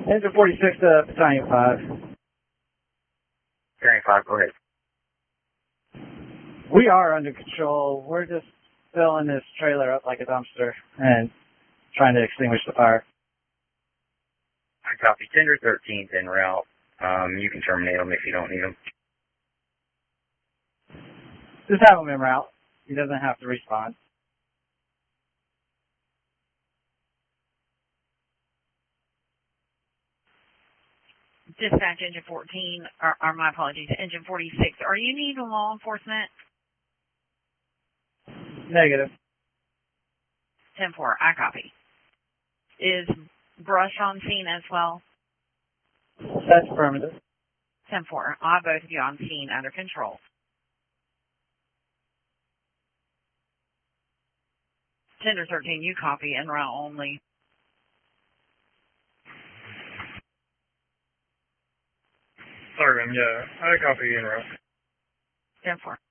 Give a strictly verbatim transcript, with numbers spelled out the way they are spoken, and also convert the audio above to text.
Engine forty-six to Battalion five. Battalion five, go ahead. We are under control. We're just filling this trailer up like a dumpster and trying to extinguish the fire. I copy. Tender thirteen's en route. Um, you can terminate them if you don't need them. Just have him en route. He doesn't have to respond. Dispatch Engine fourteen, or, or my apologies, Engine forty-six. Are you needing law enforcement? Negative. ten four, I copy. Is Brush on scene as well? That's affirmative. ten four, I'll have both of you on scene under control. Tender thirteen, you copy, en route only. Sorry, ma'am. Yeah, I copy en route. ten four.